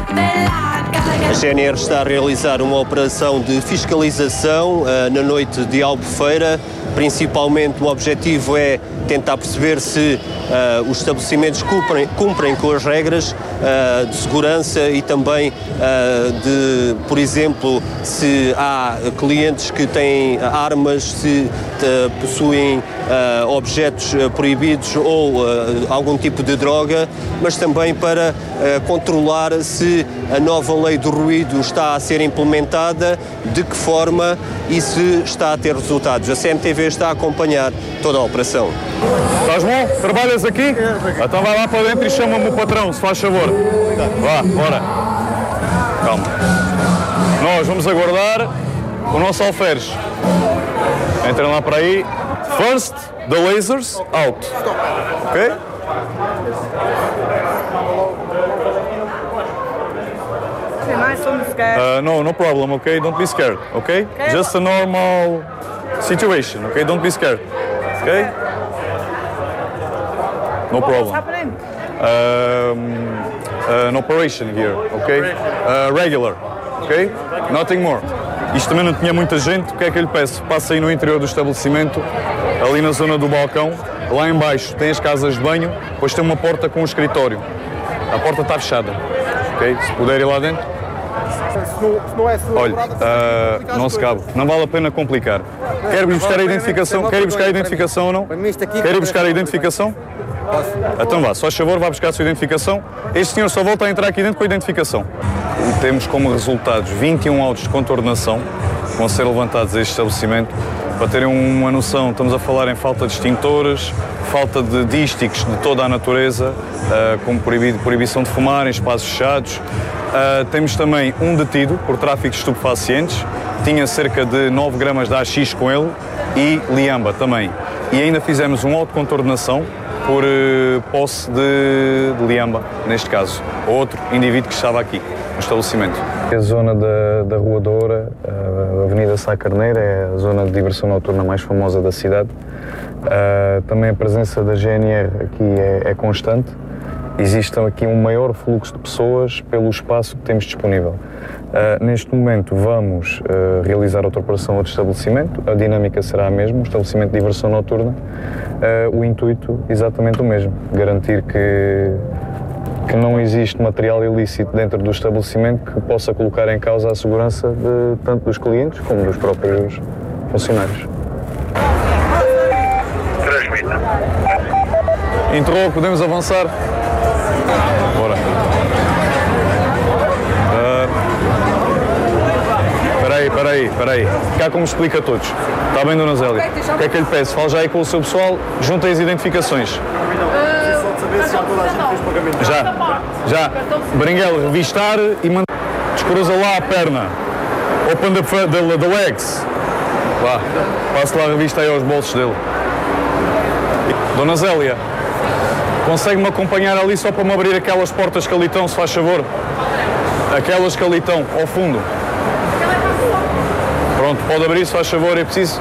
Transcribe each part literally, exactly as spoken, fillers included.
A G N R está a realizar uma operação de fiscalização uh, na noite de Albufeira. Principalmente o objetivo é tentar perceber se uh, os estabelecimentos cumprem, cumprem com as regras uh, de segurança e também uh, de, por exemplo, se há clientes que têm armas, se uh, possuem uh, objetos uh, proibidos ou uh, algum tipo de droga, mas também para uh, controlar se a nova lei do ruído está a ser implementada, de que forma e se está a ter resultados. A C M T V está a acompanhar toda a operação. Estás bom? Trabalhas aqui? Então vai lá para dentro e chama-me o patrão, se faz favor. Vá, bora. Calma. Nós vamos aguardar o nosso alferes. Entrem lá para aí. First, the lasers out. Ok? Uh, no, no problem, okay? Don't be scared, okay? Just a normal situation, okay? Don't be scared, okay? No problem. What's happening? Um, an operation here, okay? Uh, regular, okay? Nothing more. Isto também não tinha muita gente, o que é que eu lhe peço? Passa aí no interior do estabelecimento, ali na zona do balcão, lá em baixo tem as casas de banho, depois tem uma porta com um escritório. A porta está fechada, ok? Se puder ir lá dentro. Olha, uh, não se cabe, não vale a pena complicar. Quer ir buscar a identificação? Quer ir buscar a identificação ou não? Quer ir buscar a identificação? Então vá, só a favor, vá buscar a sua identificação. Este senhor só volta a entrar aqui dentro com a identificação. Temos como resultados vinte e um autos de contornação que vão ser levantados a este estabelecimento. Para terem uma noção, estamos a falar em falta de extintores, falta de dísticos de toda a natureza, uh, como proibido, proibição de fumar em espaços fechados. Uh, temos também um detido por tráfico de estupefacientes, tinha cerca de nove gramas de haxixe com ele e liamba também. E ainda fizemos um auto de contornação por uh, posse de, de liamba, neste caso. Outro indivíduo que estava aqui no estabelecimento. A zona da, da Rua Doura, a Avenida Sá Carneiro, é a zona de diversão noturna mais famosa da cidade. Uh, também a presença da G N R aqui é, é constante. Existe aqui um maior fluxo de pessoas pelo espaço que temos disponível. Uh, neste momento vamos uh, realizar outra operação a outro estabelecimento. A dinâmica será a mesma, um estabelecimento de diversão noturna. Uh, o intuito exatamente o mesmo, garantir que, que não existe material ilícito dentro do estabelecimento que possa colocar em causa a segurança de tanto dos clientes como dos próprios funcionários. Transmita. Entrou, podemos avançar? Bora. Espera aí, espera aí, espera aí. Cá como explica a todos. Está bem, Dona Zélia? O que é que eu lhe peço? Fale já aí com o seu pessoal, juntem as identificações. Já, já. Beringuela, revistar e mandar. Descruza lá a perna. Open the, the, the legs. Vá, passe lá a revista aí aos bolsos dele. Dona Zélia, consegue-me acompanhar ali só para me abrir aquelas portas calitão, se faz favor? Aquelas calitão, ao fundo. Pronto, pode abrir, se faz favor, é preciso.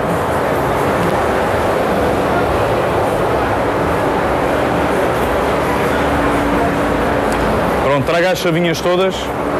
Pronto, traga as chavinhas todas.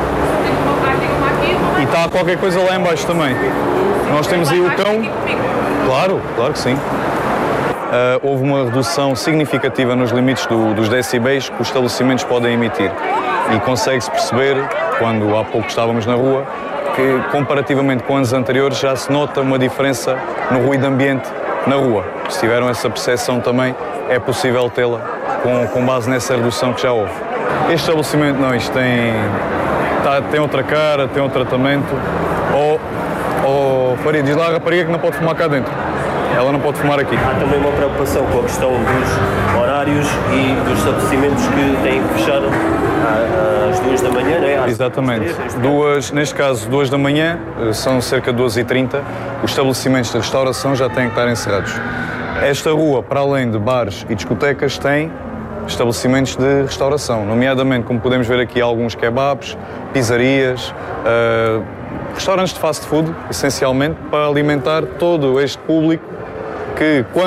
E está qualquer coisa lá em baixo também. Nós temos aí o cão. Claro, claro que sim. Uh, houve uma redução significativa nos limites do, dos decibéis que os estabelecimentos podem emitir. E consegue-se perceber, quando há pouco estávamos na rua, que comparativamente com anos anteriores já se nota uma diferença no ruído ambiente na rua. Se tiveram essa percepção também, é possível tê-la com, com base nessa redução que já houve. Este estabelecimento, não, isto tem, tá, tem outra cara, tem outro tratamento. Ou, ou Faria, diz lá a rapariga que não pode fumar cá dentro. Ela não pode fumar aqui. Há também uma preocupação com a questão dos horários e dos estabelecimentos que têm que fechar às duas da manhã, não é? Às Exatamente. Duas, neste caso, duas da manhã, são cerca de duas e trinta. Os estabelecimentos de restauração já têm que estar encerrados. Esta rua, para além de bares e discotecas, tem estabelecimentos de restauração, nomeadamente, como podemos ver aqui, alguns kebabs, pizzarias, uh, restaurantes de fast food, essencialmente, para alimentar todo este público que, quando